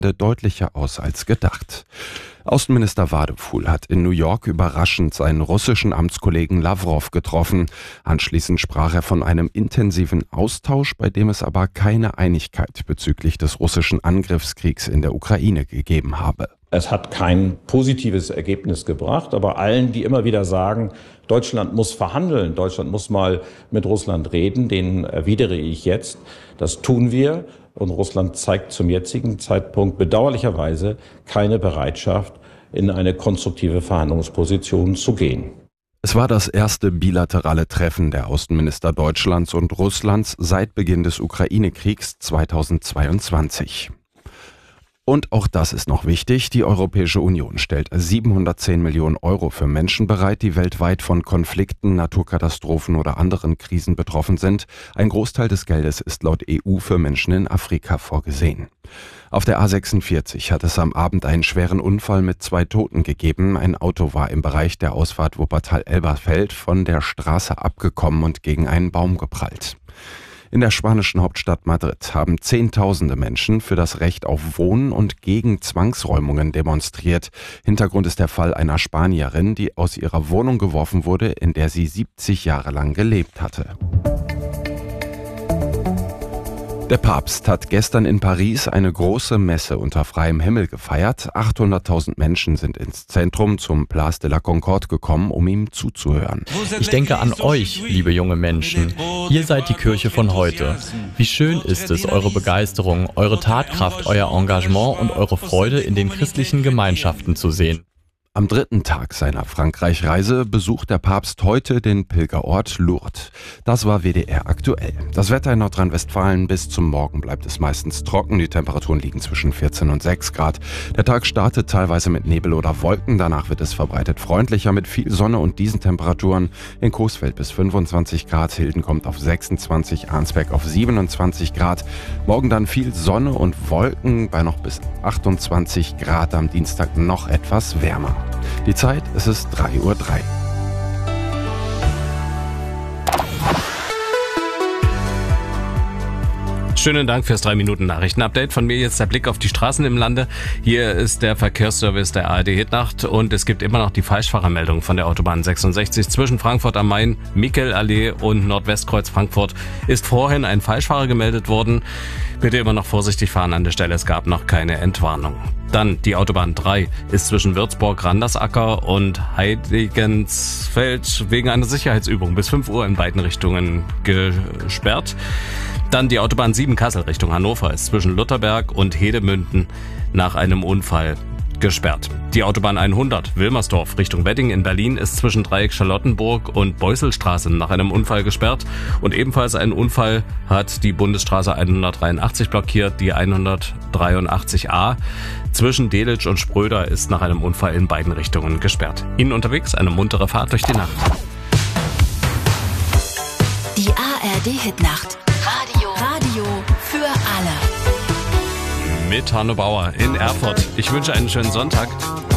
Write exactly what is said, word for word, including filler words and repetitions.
deutlicher aus als gedacht. Außenminister Wadephul hat in New York überraschend seinen russischen Amtskollegen Lawrow getroffen. Anschließend sprach er von einem intensiven Austausch, bei dem es aber keine Einigkeit bezüglich des russischen Angriffskriegs in der Ukraine gegeben habe. Es hat kein positives Ergebnis gebracht, aber allen, die immer wieder sagen, Deutschland muss verhandeln, Deutschland muss mal mit Russland reden, denen erwidere ich jetzt, das tun wir. Und Russland zeigt zum jetzigen Zeitpunkt bedauerlicherweise keine Bereitschaft, in eine konstruktive Verhandlungsposition zu gehen. Es war das erste bilaterale Treffen der Außenminister Deutschlands und Russlands seit Beginn des Ukraine-Kriegs zweitausendzweiundzwanzig. Und auch das ist noch wichtig, die Europäische Union stellt siebenhundertzehn Millionen Euro für Menschen bereit, die weltweit von Konflikten, Naturkatastrophen oder anderen Krisen betroffen sind. Ein Großteil des Geldes ist laut E U für Menschen in Afrika vorgesehen. Auf der A sechsundvierzig hat es am Abend einen schweren Unfall mit zwei Toten gegeben. Ein Auto war im Bereich der Ausfahrt Wuppertal-Elberfeld von der Straße abgekommen und gegen einen Baum geprallt. In der spanischen Hauptstadt Madrid haben Zehntausende Menschen für das Recht auf Wohnen und gegen Zwangsräumungen demonstriert. Hintergrund ist der Fall einer Spanierin, die aus ihrer Wohnung geworfen wurde, in der sie siebzig Jahre lang gelebt hatte. Der Papst hat gestern in Paris eine große Messe unter freiem Himmel gefeiert. achthunderttausend Menschen sind ins Zentrum zum Place de la Concorde gekommen, um ihm zuzuhören. Ich denke an euch, liebe junge Menschen. Ihr seid die Kirche von heute. Wie schön ist es, eure Begeisterung, eure Tatkraft, euer Engagement und eure Freude in den christlichen Gemeinschaften zu sehen. Am dritten Tag seiner Frankreich-Reise besucht der Papst heute den Pilgerort Lourdes. Das war W D R aktuell. Das Wetter in Nordrhein-Westfalen: bis zum Morgen bleibt es meistens trocken. Die Temperaturen liegen zwischen vierzehn und sechs Grad. Der Tag startet teilweise mit Nebel oder Wolken. Danach wird es verbreitet freundlicher mit viel Sonne und diesen Temperaturen. In Coesfeld bis fünfundzwanzig Grad, Hilden kommt auf sechsundzwanzig, Arnsberg auf siebenundzwanzig Grad. Morgen dann viel Sonne und Wolken bei noch bis achtundzwanzig Grad. Am Dienstag noch etwas wärmer. Die Zeit, es ist drei Uhr drei. Schönen Dank fürs drei Minuten Nachrichten-Update. Von mir jetzt der Blick auf die Straßen im Lande. Hier ist der Verkehrsservice der A R D Hitnacht und es gibt immer noch die Falschfahrermeldung von der Autobahn sechsundsechzig zwischen Frankfurt am Main, Michelallee und Nordwestkreuz Frankfurt. Ist vorhin ein Falschfahrer gemeldet worden. Bitte immer noch vorsichtig fahren an der Stelle. Es gab noch keine Entwarnung. Dann die Autobahn drei ist zwischen Würzburg, Randersacker und Heidigensfeld wegen einer Sicherheitsübung bis fünf Uhr in beiden Richtungen gesperrt. Dann die Autobahn sieben Kassel Richtung Hannover ist zwischen Lutherberg und Hedemünden nach einem Unfall gesperrt. Die Autobahn hundert Wilmersdorf Richtung Wedding in Berlin ist zwischen Dreieck Charlottenburg und Beuselstraße nach einem Unfall gesperrt. Und ebenfalls ein Unfall hat die Bundesstraße hundertdreiundachtzig blockiert, die hundertdreiundachtzig a. Zwischen Delitzsch und Spröder ist nach einem Unfall in beiden Richtungen gesperrt. Ihnen unterwegs eine muntere Fahrt durch die Nacht. Die A R D-Hitnacht. Radio. Radio für alle. Mit Hanno Bauer in Erfurt. Ich wünsche einen schönen Sonntag.